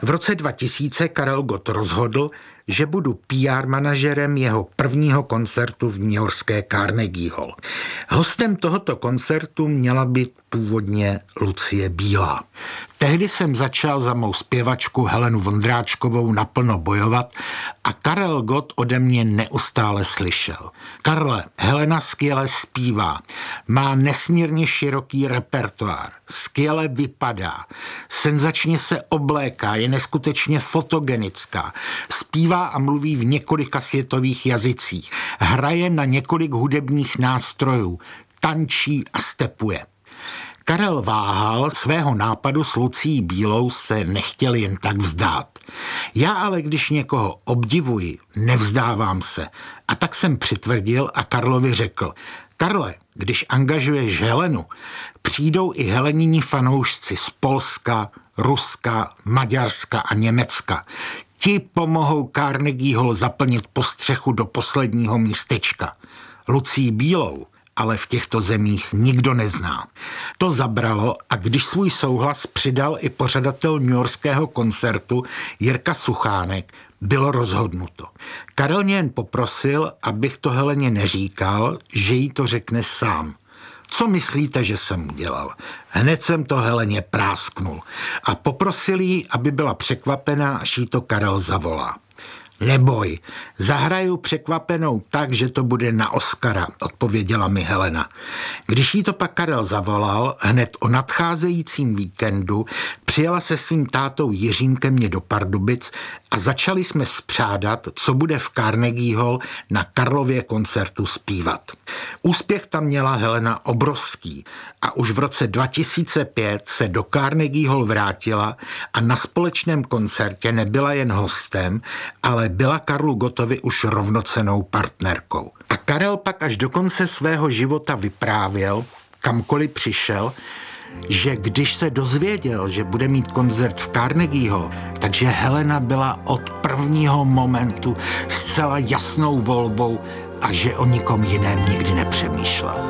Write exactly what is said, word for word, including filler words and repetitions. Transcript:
V roce dva tisíce Karel Gott rozhodl, že budu P R manažerem jeho prvního koncertu v newyorské Carnegie Hall. Hostem tohoto koncertu měla být původně Lucie Bílá. Tehdy jsem začal za mou zpěvačku Helenu Vondráčkovou naplno bojovat a Karel Gott ode mě neustále slyšel: Karle, Helena skvěle zpívá, má nesmírně široký repertoár, skvěle vypadá, senzačně se obléká, je neskutečně fotogenická, zpívá a mluví v několika světových jazycích, hraje na několik hudebních nástrojů, tančí a stepuje. Karel váhal, svého nápadu s Lucií Bílou se nechtěl jen tak vzdát. Já ale, když někoho obdivuji, nevzdávám se. A tak jsem přitvrdil a Karlovi řekl: Karle, když angažuješ Helenu, přijdou i heleniní fanoušci z Polska, Ruska, Maďarska a Německa. Ti pomohou Carnegie Hall zaplnit po střechu do posledního místečka. Lucii Bílou ale v těchto zemích nikdo nezná. To zabralo a když svůj souhlas přidal i pořadatel newyorského koncertu Jirka Suchánek, bylo rozhodnuto. Karel mě jen poprosil, abych to Heleně neříkal, že jí to řekne sám. Co myslíte, že jsem udělal? Hned jsem to Heleně prásknul a poprosil jí, aby byla překvapená, až jí to Karel zavolá. Neboj, zahraju překvapenou tak, že to bude na Oscara, odpověděla mi Helena. Když jí to pak Karel zavolal, hned o nadcházejícím víkendu přijela se svým tátou Jiřím ke mně do Pardubic a začali jsme spřádat, co bude v Carnegie Hall na Karlově koncertu zpívat. Úspěch tam měla Helena obrovský a už v roce dva tisíce pět se do Carnegie Hall vrátila a na společném koncertě nebyla jen hostem, ale byla Karlu Gottovi už rovnocennou partnerkou. A Karel pak až do konce svého života vyprávěl, kamkoliv přišel, že když se dozvěděl, že bude mít koncert v Carnegie Hall, takže Helena byla od prvního momentu zcela jasnou volbou a že o nikom jiném nikdy nepřemýšlela.